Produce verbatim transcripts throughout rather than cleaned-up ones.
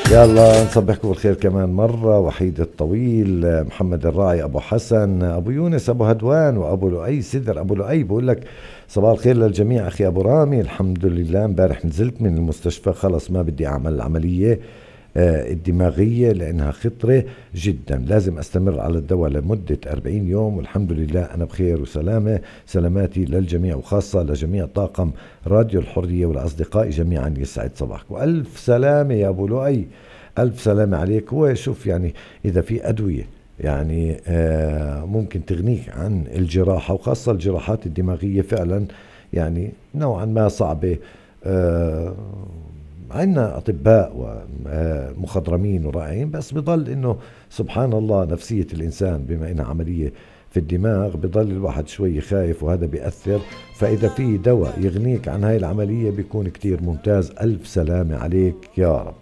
يلا نصبحكم بالخير كمان مرة. وحيد الطويل، محمد الراعي، أبو حسن، أبو يونس، أبو هدوان، وأبو لؤي سدر. أبو لؤي بقول لك صباح الخير للجميع. أخي أبو رامي، الحمد لله امبارح نزلت من المستشفى، خلص ما بدي أعمل العملية آه، الدماغية لأنها خطرة جدا، لازم أستمر على الدواء لمدة أربعين يوم، والحمد لله أنا بخير وسلامة. سلاماتي للجميع وخاصة لجميع طاقم راديو الحرية ولأصدقائي جميعا، يسعد صباحك وألف سلامة يا أبو لؤي، ألف سلامة عليك. هو شوف يعني إذا في أدوية يعني آه ممكن تغنيك عن الجراحة، وخاصة الجراحات الدماغية فعلا يعني نوعا ما صعبة. آه عندنا أطباء ومخضرمين ورائعين، بس بضل إنه سبحان الله نفسية الإنسان بما إنها عملية في الدماغ بضل الواحد شوي خايف، وهذا بيأثر. فإذا في دواء يغنيك عن هاي العملية بيكون كتير ممتاز. ألف سلامة عليك يا رب.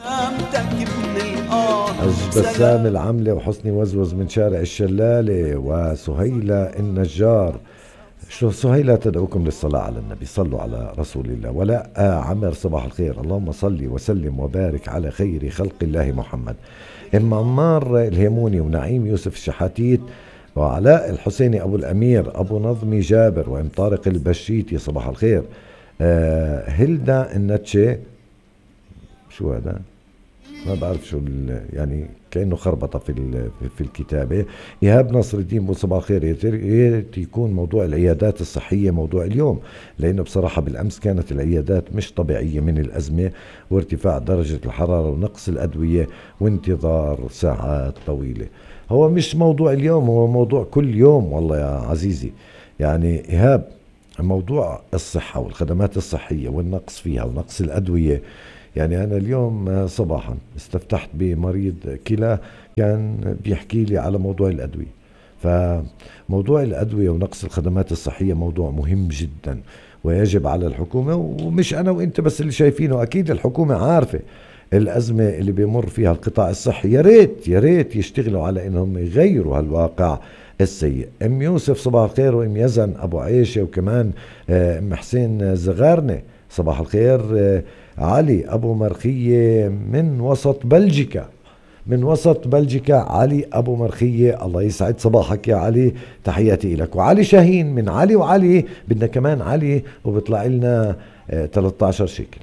عز بسام العملة وحسني وزوز من شارع الشلالة وسهيلة النجار. شو سهيلة تدعوكم للصلاة على النبي، صلوا على رسول الله. ولا آه عمر صباح الخير، اللهم صلي وسلم وبارك على خير خلق الله محمد. ام عمار الهيموني ونعيم يوسف الشحاتيت وعلاء الحسيني ابو الامير ابو نظمي جابر وام طارق البشيتي صباح الخير. آه هيلدا النتشي، شو هذا؟ ما بعرف شو يعني، كأنه خربطة في في الكتابة. إيهاب نصر الدين بو صباح الخير، يا ريت يكون موضوع العيادات الصحية موضوع اليوم، لأنه بصراحة بالأمس كانت العيادات مش طبيعية من الأزمة وارتفاع درجة الحرارة ونقص الأدوية وانتظار ساعات طويلة. هو مش موضوع اليوم، هو موضوع كل يوم والله يا عزيزي. يعني إيهاب، موضوع الصحة والخدمات الصحية والنقص فيها ونقص الأدوية، يعني أنا اليوم صباحا استفتحت بمريض كلى كان بيحكي لي على موضوع الأدوية. فموضوع الأدوية ونقص الخدمات الصحية موضوع مهم جدا، ويجب على الحكومة، ومش أنا وإنت بس اللي شايفينه، أكيد الحكومة عارفة الأزمة اللي بيمر فيها القطاع الصحي. يا ريت يا ريت يشتغلوا على إنهم يغيروا هالواقع السيء. ام يوسف صباح الخير، وام يزن ابو عيشه، وكمان ام حسين زغارنه صباح الخير. علي أبو مرخية من وسط بلجيكا، من وسط بلجيكا علي أبو مرخية، الله يسعد صباحك يا علي، تحياتي لك. وعلي شاهين من علي وعلي، بدنا كمان علي وبيطلع لنا اه ثلاثة عشر شكل.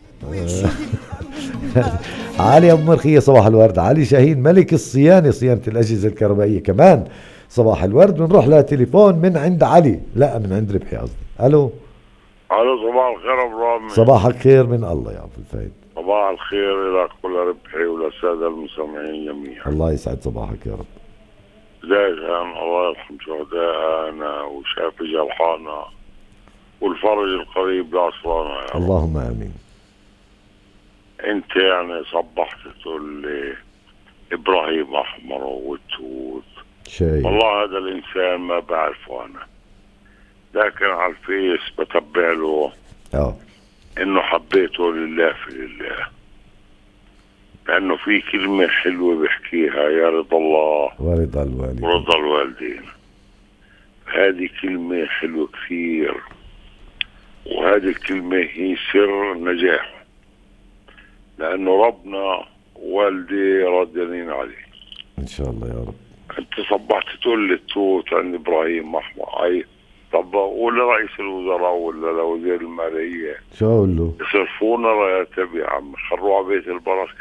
علي أبو مرخية صباح الورد. علي شاهين ملك الصيانة، صيانة الأجهزة الكهربائية كمان صباح الورد. بنروح لتليفون من عند علي، لا من عند ربحي قصدي. ألو. الو صباح الخير ابو رامي. صباحك خير من الله يا ابو الفايد. صباح الخير لك ولربحي وللساده المستمعين جميعا. الله يسعد صباحك يا رب. دائما الله يرحم شهدائنا وشافي جرحانا والفرج القريب لأسرانا يا رب. اللهم امين. انت يعني صبحت تقول لي ابراهيم احمر وتوت، شايف والله هذا الانسان ما بعرفه انا، لكن على الفيس بتبع له اه انه حبيته لله في لله، لانه في كلمة حلوة بيحكيها، يا رضا الله ورضا الوالدين ورضا الوالدين. هذه كلمة حلوة كثير، وهذه الكلمة هي سر نجاحه، لانه ربنا والدي راضيين عليه ان شاء الله يا رب. انت صبحت تقول لي التوت عند ابراهيم احمر، اي طب ولا رئيس الوزراء ولا لوزير المالية شو اقول له؟ يصرفونا راتب يا عم، خروها بيت البركة،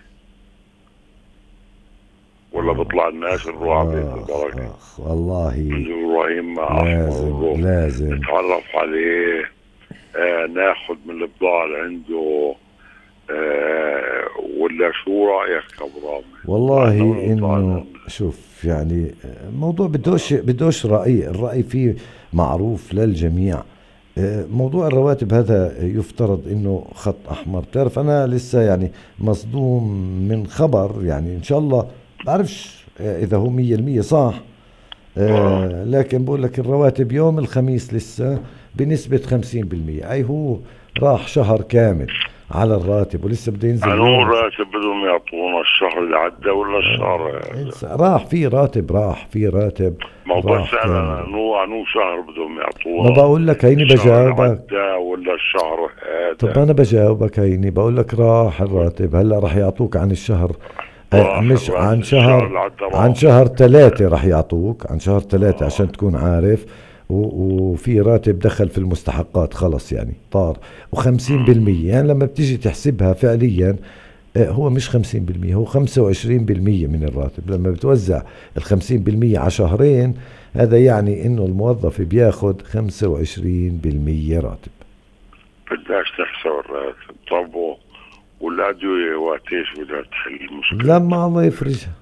ولا بطلع الناس نروح على بيت البركة. اخ والله من ابراهيم لازم لازم نتعرف عليه، آه ناخد من البضاعة اللي عنده، آه ولا شو رأيك يا ابو رامي؟ والله انه شوف يعني موضوع بدوش بدوش رأي، الرأي فيه معروف للجميع. موضوع الرواتب هذا يفترض انه خط احمر. بتعرف انا لسه يعني مصدوم من خبر، يعني ان شاء الله بعرفش اذا هو مية المية صح، آه لكن بقول لك الرواتب يوم الخميس لسه بنسبة خمسين بالمية. اي هو راح شهر كامل على الراتب ولسه بده ينزل أنا يوم. راتب بدهم يعطونا الشهر اللي عدى ولا الشهر هذا؟ راح في راتب، راح في راتب ما راح بسأل أنا، كامل. نو نو شهر بدهم ما يعطونا بقول لك هيني الشهر اللي بجاوبك. عدى ولا الشهر طب هذا؟ انا بجاوبك هيني بقول لك راح الراتب، هلا راح يعطوك عن الشهر. آه، راح مش الراتب عن الشهر شهر، اللي عدى عن راح. شهر ثلاثة راح يعطوك، عن شهر ثلاثة آه. عشان تكون عارف. و- وفي راتب دخل في المستحقات خلص يعني طار. وخمسين بالمية يعني لما بتيجي تحسبها فعليا، آه، هو مش خمسين بالمية، هو خمسة وعشرين بالمية من الراتب. لما بتوزع الخمسين بالمية على شهرين، هذا يعني انه الموظف بياخد خمسة وعشرين بالمية راتب. بدناش نحسب الراتب. طب و- والأدوية وقتيش بدها تحل المشكلة؟ لما الله يفرجها.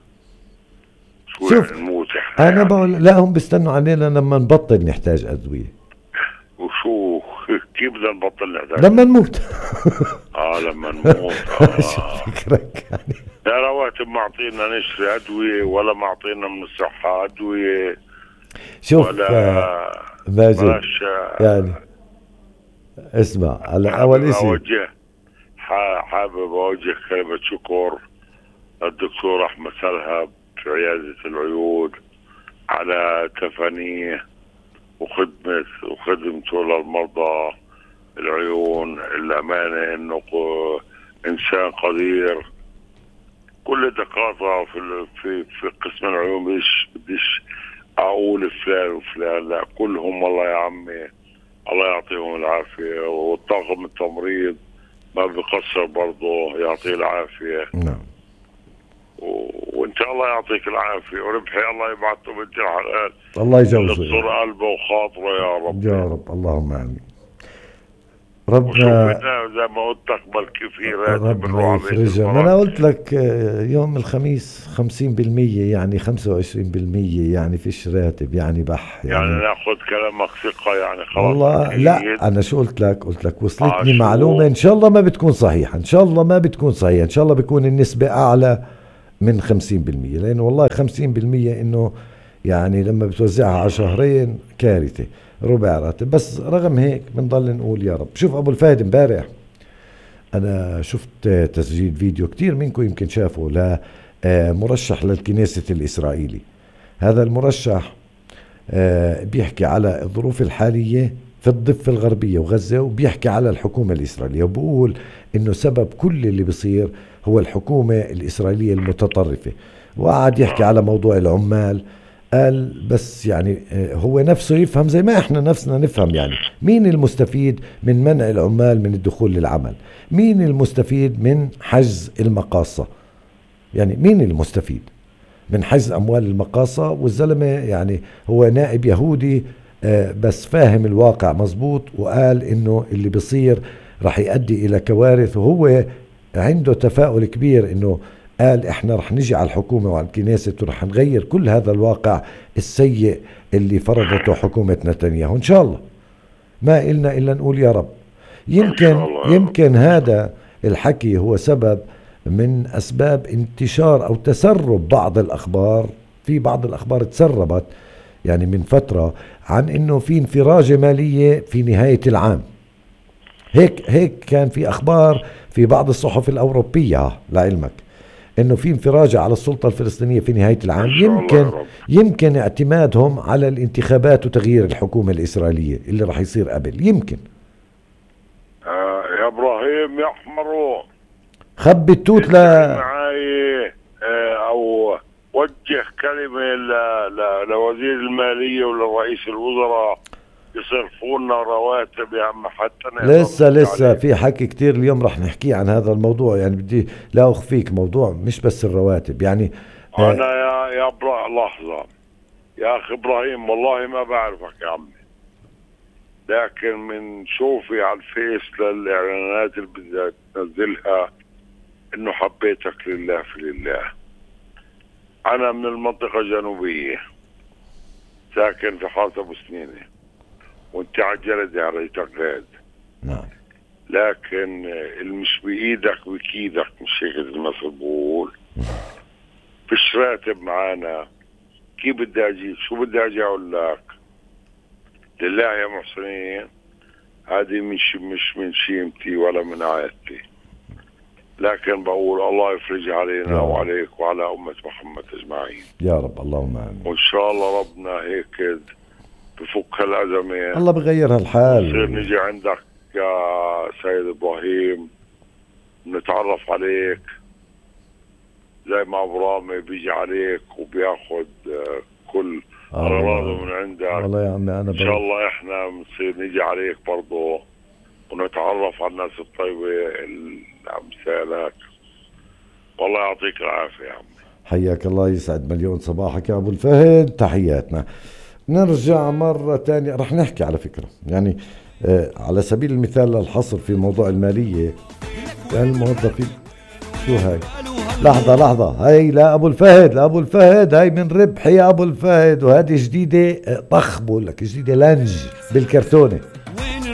شو شوف، يعني نموت احنا انا يعني؟ بقول لا، هم بيستنوا علينا لما نبطل نحتاج ادوية. وشو كيف بدنا نبطل نحتاج؟ لما نموت. اه لما نموت. شو اه فكرك يعني؟ لا رواتب ما اعطينا نشتري ادوية، ولا ما اعطينا من الصحة ادوية، شوف آه، ولا ماجد، بلاش. يعني اسمع، على حابب اول اشي اوجه ح- حابب اوجه كلمة شكر للدكتور احمد سلهب في عيادة العيون على تفانيه وخدمة وخدمته للمرضى العيون. الأمانة إنه ق- إنسان قدير. كل الدكاترة في ال- في في قسم العيون، بديش بديش أقول فلان وفلان، لا كلهم والله يا عمي الله يعطيهم العافية. والطاقم التمريض ما بقصر برضه، يعطيه العافية. نعم. و- وإن شاء الله يعطيك العافية، وربحي الله يبعثه بنت الحلال الله اللي يجوزه يا تصر رب. قلبه وخاطره يا رب. يا رب، اللهم امين. وشوف ربنا هنا زي ما قلت لك بلكي في راتب ربنا بنروح على بيت يفرجها. ما انا المرض. قلت لك آه، يوم الخميس خمسين بالمية يعني خمسة وعشرين بالمية يعني فيش راتب، يعني بح يعني يعني. ناخذ كلامك ثقة يعني خلاص والله أكيد. لا، انا شو قلت لك؟ قلت لك وصلتني عاشور. معلومة ان شاء الله ما بتكون صحيحة، ان شاء الله ما بتكون صحيحة، ان شاء الله بيكون النسبة اعلى من خمسين بالمية، لانه والله خمسين بالمية انه يعني لما بتوزعها على شهرين كارثة. ربع راتب بس. رغم هيك بنضل نقول يا رب. شوف ابو الفهد، امبارح انا شفت تسجيل فيديو كتير منكم يمكن شافوا لمرشح للكنيسة الاسرائيلي. هذا المرشح آه، بيحكي على الظروف الحالية في الضفة الغربية وغزة، وبيحكي على الحكومة الإسرائيلية، وبقول إنه سبب كل اللي بيصير هو الحكومة الإسرائيلية المتطرفة. وقعد يحكي على موضوع العمال. قال بس يعني آه، هو نفسه يفهم زي ما احنا نفسنا نفهم، يعني مين المستفيد من منع العمال من الدخول للعمل؟ مين المستفيد من حجز المقاصة؟ يعني مين المستفيد من حجز أموال المقاصة؟ والزلمة يعني هو نائب يهودي آه، بس فاهم الواقع مزبوط، وقال إنه اللي بيصير رح يؤدي إلى كوارث، وهو عنده تفاؤل كبير. إنه قال إحنا رح نجي على الحكومة وعلى الكنيسة ورح نغير كل هذا الواقع السيء اللي فرضته حكومة نتنياهو. إن شاء الله ما إلنا إلا نقول يا رب. إن شاء يمكن الله يا رب. يمكن هذا الحكي هو سبب من أسباب انتشار أو تسرب بعض الأخبار. في بعض الأخبار تسربت يعني من فترة عن إنه في انفراجة مالية في نهاية العام. هيك هيك كان في أخبار في بعض الصحف الأوروبية لعلمك، إنه في انفراجة على السلطة الفلسطينية في نهاية العام. إن شاء الله يا يمكن رب. يمكن اعتمادهم على الانتخابات وتغيير الحكومة الإسرائيلية اللي راح يصير قبل. يمكن آه يا إبراهيم يا أحمر، خبي التوت ل ادعي معي آه أو وجه كلمة ل- ل- لوزير المالية ولرئيس الوزراء يصرفوا لنا رواتب يا عم حتى نقدر لسه نحكي لسه عليه. في حكي كتير اليوم رح نحكي عن هذا الموضوع. يعني بدي لا أخفيك، موضوع مش بس الرواتب يعني. آه أنا يا يا إبراهيم لحظة يا أخي إبراهيم، والله ما بعرفك يا عمي، لكن من شوفي على الفيس للإعلانات اللي بدك تنزلها إنه حبيتك لله في لله. أنا من المنطقة الجنوبية، ساكن في حارة أبو سنينة، وأنت على الجلد على غاد. نعم. لكن اللي مش بإيدك بكيدك، مش هيك المثل بقول. فيش راتب معانا، كيف بدي أجي؟ شو بدي أجي أقول لك؟ لله يا محسنين، هذه مش مش من شيمتي ولا من عادتي. لكن بقول الله يفرج علينا يا وعليك وعلى أمة محمد أجمعين. يا رب اللهم آمين. وإن شاء الله ربنا هيك بفك هالأزمة، الله بغير هالحال. نصير نجي عندك يا سيد إبراهيم نتعرف عليك زي ما أبرامي بيجي عليك وبياخد كل أغراضه من عندك. والله يا عمي أنا إن شاء الله إحنا بنصير نجي عليك برضه ونتعرف على الناس الطيبة الأمثالك. والله يعطيك العافية يا عمي. حياك الله، يسعد مليون صباحك يا أبو الفهد، تحياتنا. نرجع مرة تانية، رح نحكي على فكرة يعني آه على سبيل المثال للحصر في موضوع المالية الموظفين. شو هاي؟ لحظة لحظة، هاي لا أبو الفهد، لا أبو الفهد، هاي من ربحي يا أبو الفهد، وهذه جديدة طخ، بقول لك جديدة لانج بالكرتونة.